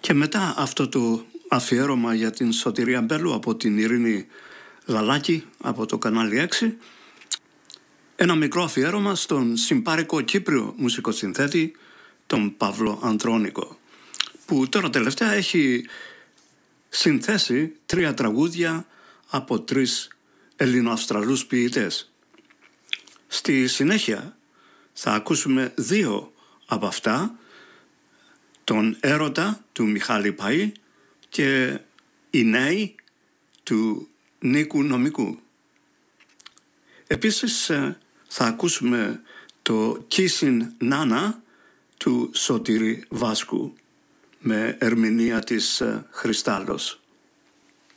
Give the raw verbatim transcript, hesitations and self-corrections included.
Και μετά αυτό το αφιέρωμα για την Σωτηρία Μπέλου από την Ειρήνη Γαλάκη από το κανάλι έξι, ένα μικρό αφιέρωμα στον συμπάρικο Κύπριο μουσικοσυνθέτη τον Παύλο Ανδρώνικο, που τώρα τελευταία έχει συνθέσει τρία τραγούδια από τρεις Ελληνοαυστραλούς ποιητές. Στη συνέχεια θα ακούσουμε δύο από αυτά, τον Έρωτα του Μιχάλη Παΐ και οι Νέοι του Νίκου Νομικού. Επίσης θα ακούσουμε το Κίσιν Νάνα του Σωτήρη Βάσκου με ερμηνεία της Χριστάλλος.